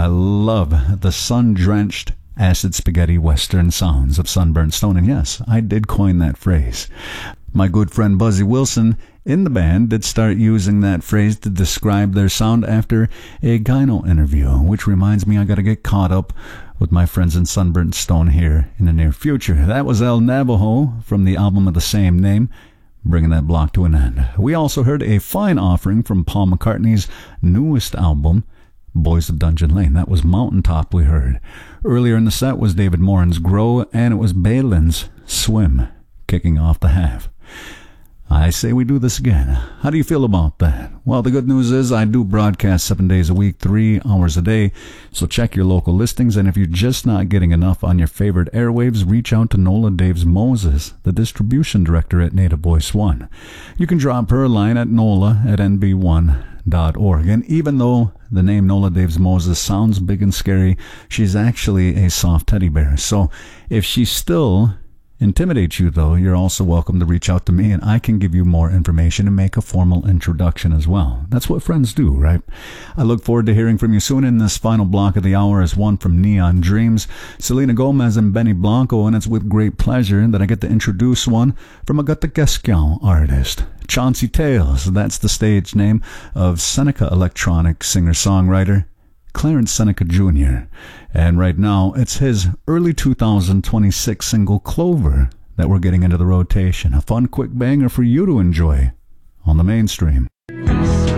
I love the sun-drenched acid spaghetti western sounds of Sunburnt Stone, and yes, I did coin that phrase. My good friend Buzzy Wilson in the band did start using that phrase to describe their sound after a gyno interview, which reminds me I gotta get caught up with my friends in Sunburnt Stone here in the near future. That was El Navajo from the album of the same name, bringing that block to an end. We also heard a fine offering from Paul McCartney's newest album, Boys of Dungeon Lane. That was Mountaintop we heard. Earlier in the set was David Moran's Grow, and it was Balin's Swim, kicking off the half. I say we do this again. How do you feel about that? Well, the good news is I do broadcast 7 days a week, 3 hours a day, so check your local listings, and if you're just not getting enough on your favorite airwaves, reach out to Nola Daves Moses, the distribution director at Native Voice One. You can drop her a line at nola@nb1.org, and even though the name Nola Daves Moses sounds big and scary, she's actually a soft teddy bear. So if she still intimidates you, though, you're also welcome to reach out to me, and I can give you more information and make a formal introduction as well. That's what friends do, right? I look forward to hearing from you soon. In this final block of the hour is one from Neon Dreams, Selena Gomez and Benny Blanco, and it's with great pleasure that I get to introduce one from a Gutageskyan artist, Chauncey Tales. That's the stage name of Seneca electronic singer-songwriter Clarence Seneca Jr. And right now, it's his early 2026 single Clover that we're getting into the rotation. A fun, quick banger for you to enjoy on the mainstream.